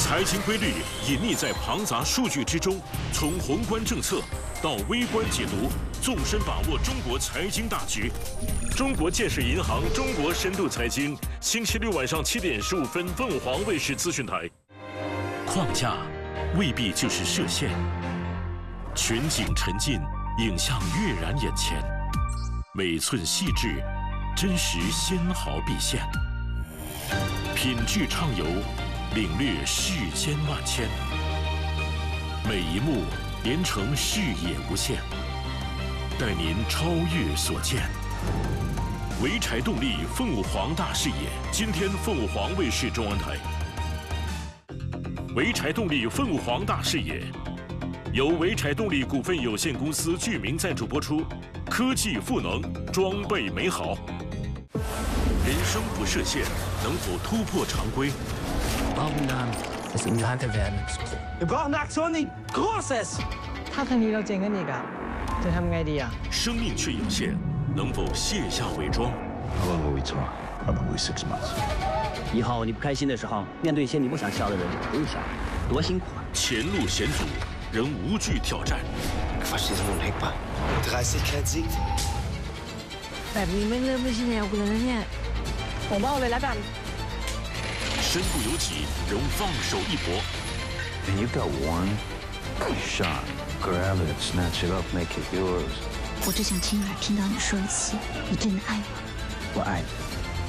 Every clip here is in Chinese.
财经规律隐匿在庞杂数据之中，从宏观政策到微观解读，纵深把握中国财经大局。中国建设银行中国深度财经，星期六晚上7点15分，凤凰卫视资讯台。框架未必就是射线，全景沉浸，影像跃然眼前，每寸细致，真实纤毫毕现，品质畅游。 领略世间万千，每一幕连成视野无限，带您超越所见。潍柴动力凤凰大视野，今天凤凰卫视中文台。潍柴动力凤凰大视野，由潍柴动力股份有限公司具名赞助播出。科技赋能，装备美好。人生不设限，能否突破常规？ Intelligent Wir brauchen eine Aktion, die Großes. 他肯定要整个那个，这ทำไงดี啊？ 生命却有限，能否卸下伪装？ How long will we talk? Probably 6 months. 以后你不开心的时候，面对一些你不想笑的人，不用笑，多辛苦啊！ 前路险阻，仍无惧挑战。 Verstehst du nun Heckbar? Dreistigkeit siegt. แบบนี้ไม่เริ่มไม่ใช่แนวกูแล้วนะเนี่ยผมเอาเลยแล้วกัน身不由己，仍放手一搏。 And you've got one shot. Grab it, snatch it up, make it yours. 我只想亲耳听到你说一次，你真的爱我。 我爱你。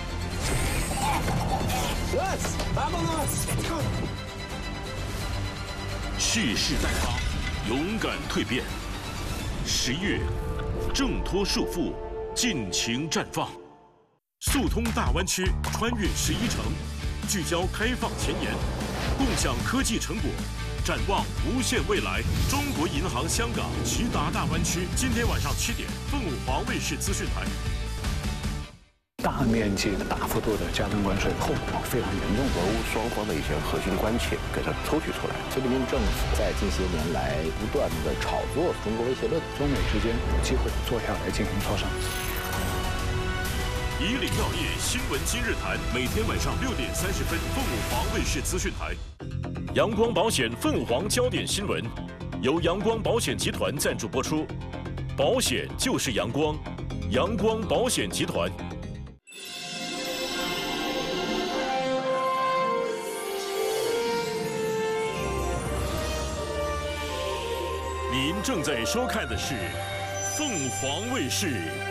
Los, vámonos! 蓄势待发，勇敢蜕变。11月，挣脱束缚，尽情绽放。速通大湾区，穿越11城。 聚焦开放前沿，共享科技成果，展望无限未来。中国银行香港齐达大湾区，今天晚上7点，凤凰卫视资讯台。 大面积的、大幅度的加征关税，后果非常严重。 俄乌双方的一些核心关切给它抽取出来。 菲律宾政府在近些年来不断的炒作中国威胁论， 中美之间有机会坐下来进行磋商。 以岭药业新闻今日谈，每天晚上6点30分，凤凰卫视资讯台。阳光保险凤凰焦点新闻，由阳光保险集团赞助播出。保险就是阳光，阳光保险集团。您正在收看的是凤凰卫视